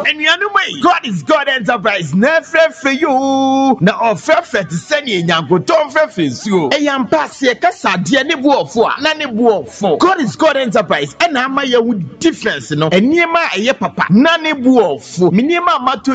enuanum God is God Enterprise na frefre you na ofrefre te sene nyankoton frefre nsuo eyam passe kasa de ne buofo a na ne buofo God is God Enterprise ena ama ye hu difference no eniema eye papa na ne buofo meniema amato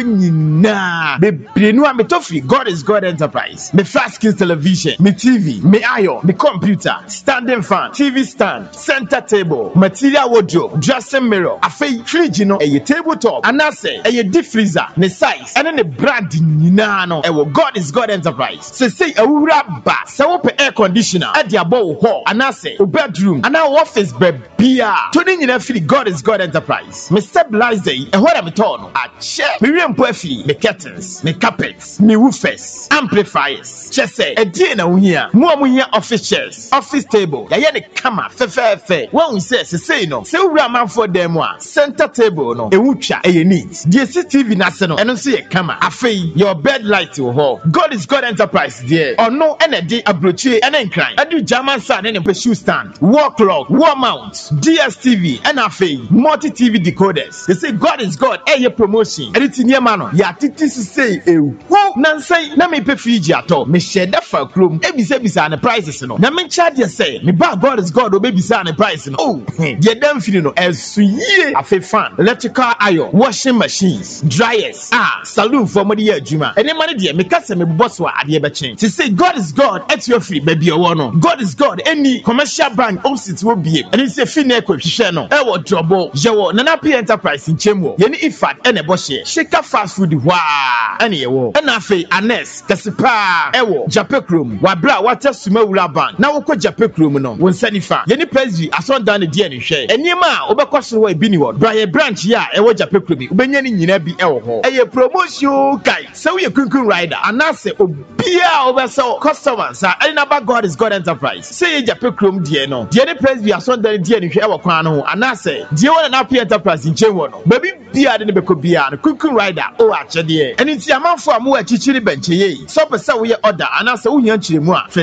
nyina bebrenu a metofi God is God Enterprise me fast screen television me TV me iron me computer standing fan TV stand center table material wardrobe dressing mirror afei fridge no eye tabletop anase eye deep freezer ne size ene ne brand nyina no ewo God is God Enterprise say awura ba se wo pe air conditioner e de abo ho anase o bedroom ana office bebia to ni nyina firi God is God Enterprise me stabilize e ho na me to no a che me wempo afiri me curtains me carpets me woofers amplifiers chese e die na wuhia mu amuhia office chairs office table ya ye ne kama fefefe won say no se wura manfo dem a center table no e wutwa e neat die CCTV na se no eno so ye kama afei your bed light wo ho God is God Enterprise there ono ene de abrochi ene nkran adu German sand ene shoe stand wall clock wall mount DSTV and afei multi TV decoders they say God is God eye promotion editing niema no ya titi say ewu nansai na me pe fridge ato me share that for chrome ebisa na prices no na me charge you say me ba God is God obebisa na price no oh ye dem feel no esuye afei fan electrical iron washing machines dryers saloon for money adwuma ene mane de me kase me boss wa ade be chen to say God is God at your free baby owo no God is God any commercial bank opposite wo bie ene say fi na ekwahwehwe no e wo drobo yewo nana P Enterprise nchemu ye ni ifat ene bo shika fast food wa ene yewo ena afei anes kasepa ewo japekrom wa bra wata sumawura bank na wokọ japekrom no won sanifa ye ni president asondan ne die ne hwe enima a obekọso wa bi ni wo bra branch ya ewo japekrom bi obenya ni nyina bi ewo ho eye promotion kai se we kunkun rider anase obia obeso customers anaba God is God Enterprise say ye japekrom die no die ni president asondan die ne hwe ewo kwan no anase die wona na P Enterprise nchewo no baby bia de ne beko bia no kunkun rider o achede eni ti amanfo amu achichiri benche ye so pesa we order anase wuhia chiremu a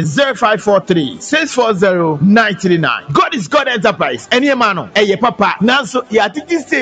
0543 640 939 God is God Enterprise eni ma no eye papa nanso ya titi say